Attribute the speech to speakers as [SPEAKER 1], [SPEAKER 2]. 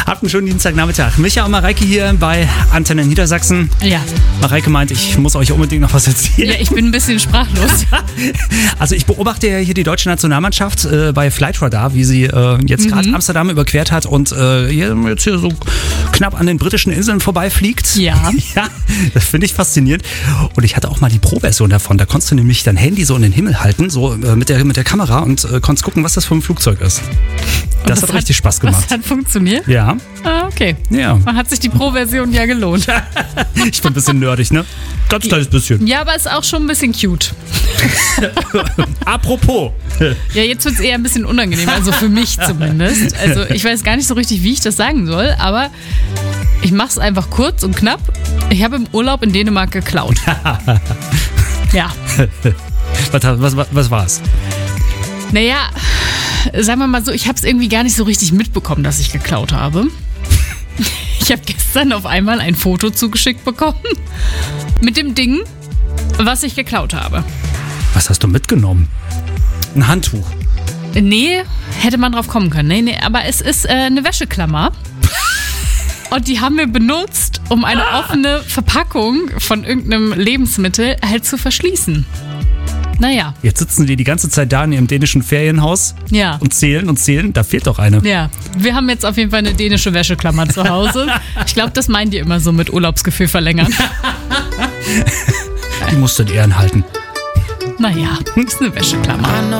[SPEAKER 1] Habt einen schönen Dienstagnachmittag. Micha und Mareike hier bei Antenne Niedersachsen.
[SPEAKER 2] Ja.
[SPEAKER 1] Mareike meint, ich muss euch unbedingt noch was erzählen.
[SPEAKER 2] Ja, ich bin ein bisschen sprachlos.
[SPEAKER 1] Also ich beobachte ja hier die deutsche Nationalmannschaft bei Flightradar, wie sie jetzt gerade Amsterdam überquert hat und jetzt hier so knapp an den britischen Inseln vorbeifliegt.
[SPEAKER 2] Ja.
[SPEAKER 1] Ja, das finde ich faszinierend. Und ich hatte auch mal die Pro-Version davon. Da konntest du nämlich dein Handy so in den Himmel halten, so mit der Kamera und konntest gucken, was das für ein Flugzeug ist. Das hat richtig Spaß gemacht.
[SPEAKER 2] Das hat funktioniert?
[SPEAKER 1] Ja.
[SPEAKER 2] Ah, okay.
[SPEAKER 1] Ja.
[SPEAKER 2] Man hat sich die Pro-Version ja gelohnt.
[SPEAKER 1] Ich bin ein bisschen nerdig, ne? Ganz kleines bisschen.
[SPEAKER 2] Ja, aber ist auch schon ein bisschen cute.
[SPEAKER 1] Apropos.
[SPEAKER 2] Ja, jetzt wird es eher ein bisschen unangenehm, also für mich zumindest. Also ich weiß gar nicht so richtig, wie ich das sagen soll, aber ich mache es einfach kurz und knapp. Ich habe im Urlaub in Dänemark geklaut. Ja.
[SPEAKER 1] Was war's?
[SPEAKER 2] Naja, sagen wir mal so, ich habe es irgendwie gar nicht so richtig mitbekommen, dass ich geklaut habe. Ich habe gestern auf einmal ein Foto zugeschickt bekommen mit dem Ding, was ich geklaut habe.
[SPEAKER 1] Was hast du mitgenommen? Ein Handtuch.
[SPEAKER 2] Nee, hätte man drauf kommen können. Nee, aber es ist eine Wäscheklammer. Und die haben wir benutzt, um eine offene Verpackung von irgendeinem Lebensmittel halt zu verschließen. Naja.
[SPEAKER 1] Jetzt sitzen die ganze Zeit da in ihrem dänischen Ferienhaus
[SPEAKER 2] Ja.
[SPEAKER 1] und zählen. Da fehlt doch eine.
[SPEAKER 2] Ja, wir haben jetzt auf jeden Fall eine dänische Wäscheklammer zu Hause. Ich glaube, das meinen die immer so mit Urlaubsgefühl verlängern.
[SPEAKER 1] Die musst du in Ehren halten.
[SPEAKER 2] Naja, ist eine Wäscheklammer.